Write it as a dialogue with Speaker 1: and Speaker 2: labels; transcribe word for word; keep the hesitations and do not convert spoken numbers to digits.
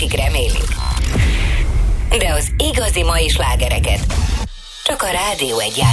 Speaker 1: tetszik, remélik. De az igazi mai slágereket csak a Rádió Egyben